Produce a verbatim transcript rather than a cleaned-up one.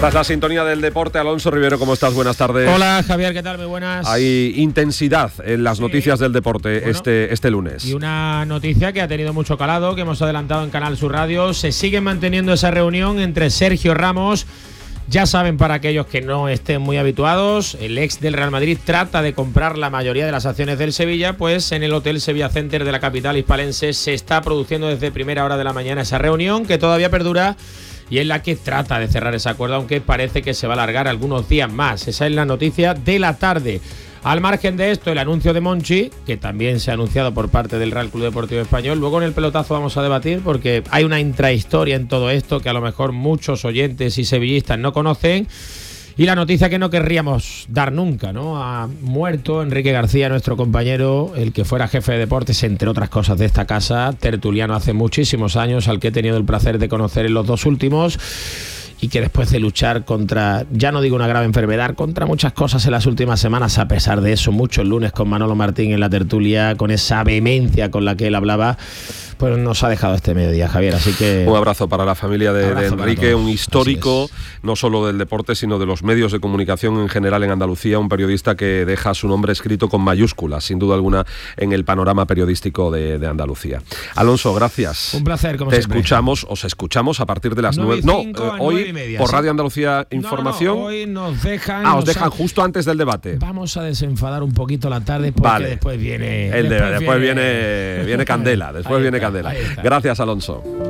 Tras la sintonía del deporte, Alonso Rivero, ¿cómo estás? Buenas tardes. Hola, Javier, ¿qué tal? Muy buenas. Hay intensidad en las sí. noticias del deporte bueno, este, este lunes. Y una noticia que ha tenido mucho calado, que hemos adelantado en Canal Sur Radio. Se sigue manteniendo esa reunión entre Sergio Ramos. Ya saben, para aquellos que no estén muy habituados, el ex del Real Madrid trata de comprar la mayoría de las acciones del Sevilla, pues en el Hotel Sevilla Center de la capital hispalense se está produciendo desde primera hora de la mañana esa reunión que todavía perdura y en la que trata de cerrar ese acuerdo, aunque parece que se va a alargar algunos días más. Esa es la noticia de la tarde. Al margen de esto, el anuncio de Monchi, que también se ha anunciado por parte del Real Club Deportivo Español. Luego en el pelotazo vamos a debatir porque hay una intrahistoria en todo esto que a lo mejor muchos oyentes y sevillistas no conocen. Y la noticia que no querríamos dar nunca, ¿no? Ha muerto Enrique García, nuestro compañero, el que fuera jefe de deportes, entre otras cosas, de esta casa, tertuliano hace muchísimos años, al que he tenido el placer de conocer en los dos últimos, y que después de luchar contra, ya no digo una grave enfermedad, contra muchas cosas en las últimas semanas, a pesar de eso, muchos lunes con Manolo Martín en la tertulia, con esa vehemencia con la que él hablaba, pues nos ha dejado este mediodía, Javier, así que... Un abrazo para la familia de, de Enrique, un histórico, no solo del deporte, sino de los medios de comunicación en general en Andalucía, un periodista que deja su nombre escrito con mayúsculas, sin duda alguna, en el panorama periodístico de, de Andalucía. Alonso, gracias. Un placer, como Te siempre. escuchamos, os escuchamos a partir de las nueve... No, eh, hoy media, por ¿sí? Radio Andalucía Información... No, no, hoy nos dejan... Ah, os dejan justo antes del debate. Vamos a desenfadar un poquito la tarde porque vale. después viene... El después, de, después viene, viene, viene candela, después viene está, candela. Gracias, Alonso.